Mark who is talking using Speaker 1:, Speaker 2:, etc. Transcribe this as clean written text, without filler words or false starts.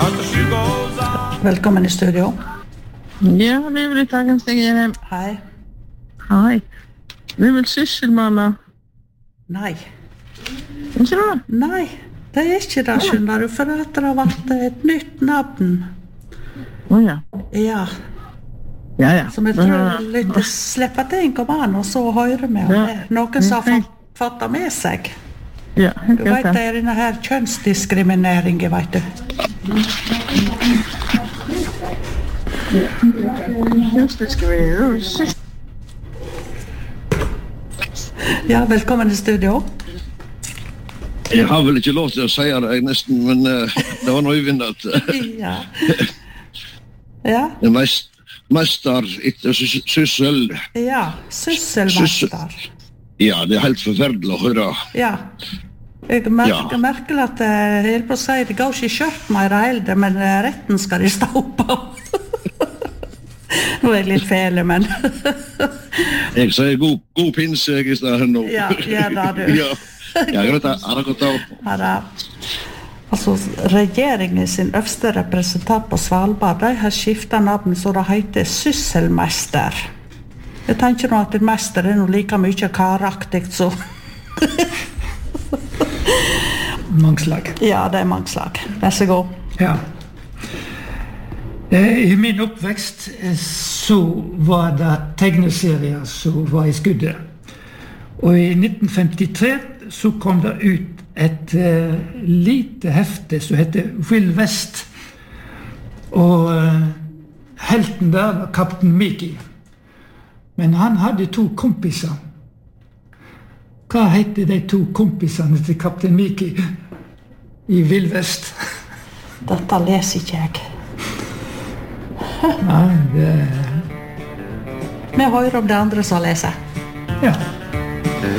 Speaker 1: Velkommen i studio.
Speaker 2: Ja, det är väl tagen Stig.
Speaker 1: Hei.
Speaker 2: Hej. Det är väl sysselmanna.
Speaker 1: Nei.
Speaker 2: Inte det?
Speaker 1: Nei, det er ikke det, skjønner du, for at det har vært et nytt navn.
Speaker 2: Ja.
Speaker 1: Ja,
Speaker 2: Ja.
Speaker 1: som jeg tror litt slipper at en kommer an, og så hører vi om det. Noen som har fått det med seg.
Speaker 2: Ja,
Speaker 1: Du vet, det er denne her kjønnsdiskrimineringen, vet du.
Speaker 2: Just det ska vi göra.
Speaker 1: Ja, velkommen i studio.
Speaker 3: Jeg har vel ikke lov til å si det nesten, men det var noe vinnet.
Speaker 1: Ja. Ja,
Speaker 3: Mester etter syssel.
Speaker 1: ja, sysselmester.
Speaker 3: Ja, det er helt forferdelig å høre.
Speaker 1: Ja. Jeg merker at jeg er på å si det går ikke kjørt mer eldre, men retten skal de stå på. Nå er jeg litt fele, men...
Speaker 3: Jeg sier god pinse jeg i stedet nå.
Speaker 1: Ja, da du.
Speaker 3: Ja, greit, har det gått av.
Speaker 1: Ja, da. Altså, regjeringen sin øverste representant på Svalbard, de har skiftet navn så det heter sysselmester. Jeg tenker nå at en mester er noe like mye karaktig, så...
Speaker 4: Mangslag.
Speaker 1: Ja, det er mangslag. Vær så god.
Speaker 4: Ja. I min oppvekst så var det tegneserier som var i skuddet. Og i 1953 så kom det ut et lite hefte som heter Will West. Og helten der var kaptein Mickey. Men han hadde 2 kompiser. Hva heter de 2 kompisene til kaptein Mickey i Will West?
Speaker 1: Dette leser ikke jeg.
Speaker 4: Nei, det...
Speaker 1: Vi hører om det andre som leser.
Speaker 4: Ja.